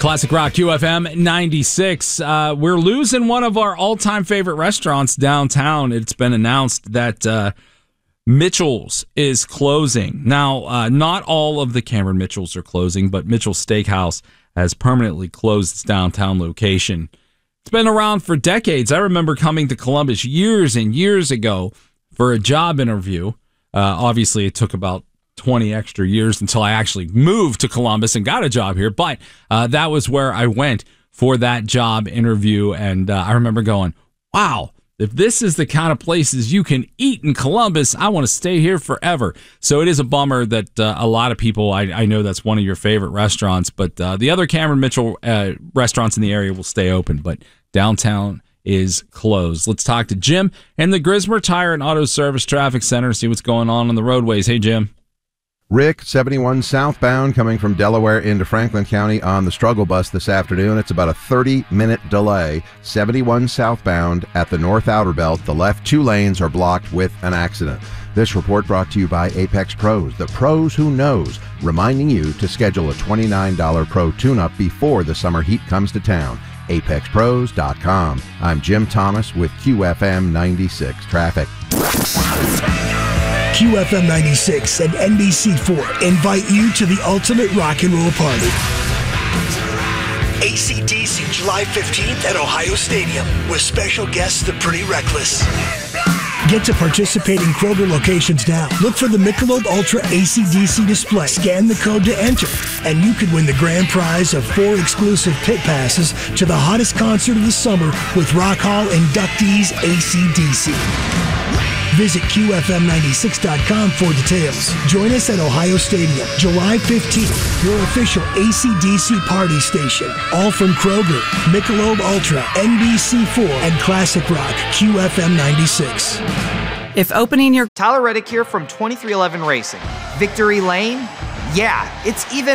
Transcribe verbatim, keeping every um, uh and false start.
Classic Rock Q F M ninety-six. Uh, we're losing one of our all-time favorite restaurants downtown. It's been announced that uh, Mitchell's is closing. Now, uh, not all of the Cameron Mitchell's are closing, but Mitchell's Steakhouse has permanently closed its downtown location. It's been around for decades. I remember coming to Columbus years and years ago for a job interview. Uh, obviously, it took about twenty extra years until I actually moved to Columbus and got a job here. But uh, that was where I went for that job interview. And uh, I remember going, wow, if this is the kind of places you can eat in Columbus, I want to stay here forever. So it is a bummer that uh, a lot of people, I, I know that's one of your favorite restaurants, but uh, the other Cameron Mitchell uh, restaurants in the area will stay open. But downtown is closed. Let's talk to Jim in the Grismer Tire and Auto Service Traffic Center, see what's going on on the roadways. Hey, Jim. Rick, seventy-one southbound coming from Delaware into Franklin County on the struggle bus this afternoon. It's about a thirty-minute delay. seventy-one southbound at the North Outer Belt. The left two lanes are blocked with an accident. This report brought to you by Apex Pros, the pros who knows, reminding you to schedule a twenty-nine dollars pro tune-up before the summer heat comes to town. apex pros dot com. I'm Jim Thomas with Q F M ninety-six Traffic. Q F M ninety-six and N B C four invite you to the ultimate rock and roll party. A C D C July fifteenth at Ohio Stadium with special guests The Pretty Reckless. Get to participating Kroger locations now. Look for the Michelob Ultra A C D C display. Scan the code to enter, and you could win the grand prize of four exclusive pit passes to the hottest concert of the summer with Rock Hall inductees A C D C. Visit Q F M ninety-six dot com for details. Join us at Ohio Stadium, July fifteenth, your official A C D C party station. All from Kroger, Michelob Ultra, N B C four, and Classic Rock Q F M ninety-six. If opening your... Tyler Reddick here from twenty-three eleven Racing. Victory Lane? Yeah, it's even